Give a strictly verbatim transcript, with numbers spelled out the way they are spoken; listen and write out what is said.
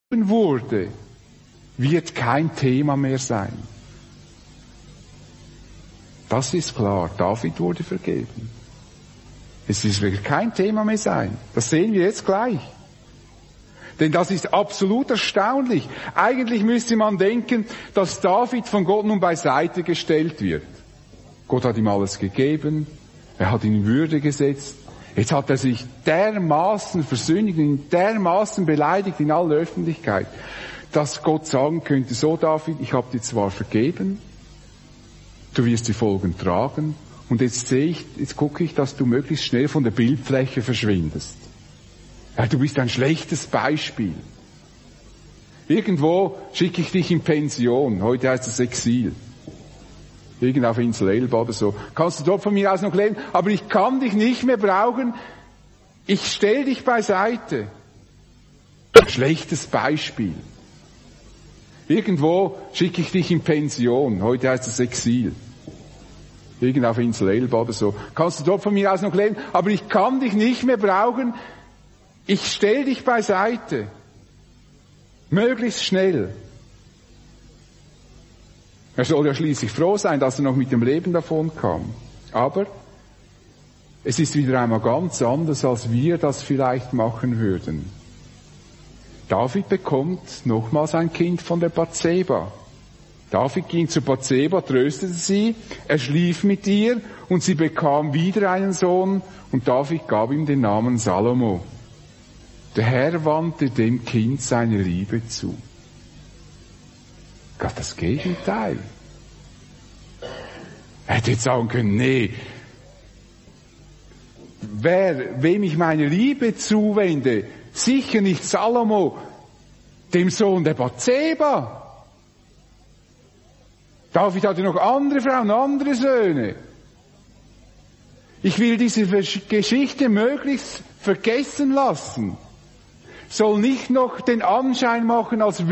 wurde, wird kein Thema mehr sein. Das ist klar, David wurde vergeben. Es wird kein Thema mehr sein. Das sehen wir jetzt gleich. Denn das ist absolut erstaunlich. Eigentlich müsste man denken, dass David von Gott nun beiseite gestellt wird. Gott hat ihm alles gegeben, er hat ihn in Würde gesetzt. Jetzt hat er sich dermaßen versündigt, ihn dermaßen beleidigt in aller Öffentlichkeit, dass Gott sagen könnte, so David, ich habe dir zwar vergeben, du wirst die Folgen tragen, und jetzt sehe ich, jetzt gucke ich, dass du möglichst schnell von der Bildfläche verschwindest. Ja, du bist ein schlechtes Beispiel. Irgendwo schicke ich dich in Pension, heute heißt es Exil. Irgend auf Insel Elba oder so. Kannst du dort von mir aus noch leben, aber ich kann dich nicht mehr brauchen. Ich stell dich beiseite. Schlechtes Beispiel. Irgendwo schicke ich dich in Pension, heute heißt es Exil. Irgend auf Insel Elba oder so. Kannst du dort von mir aus noch leben, aber ich kann dich nicht mehr brauchen. Ich stell dich beiseite. Möglichst schnell. Er soll ja schließlich froh sein, dass er noch mit dem Leben davon kam. Aber es ist wieder einmal ganz anders, als wir das vielleicht machen würden. David bekommt nochmals ein Kind von der Bathseba. David ging zu Bathseba, tröstete sie, er schlief mit ihr und sie bekam wieder einen Sohn und David gab ihm den Namen Salomo. Der Herr wandte dem Kind seine Liebe zu. Gott, das Gegenteil. Er hätte jetzt sagen können, nee, wer, wem ich meine Liebe zuwende, sicher nicht Salomo, dem Sohn der Bathseba. David hatte noch andere Frauen, andere Söhne. Ich will diese Geschichte möglichst vergessen lassen. Soll nicht noch den Anschein machen, als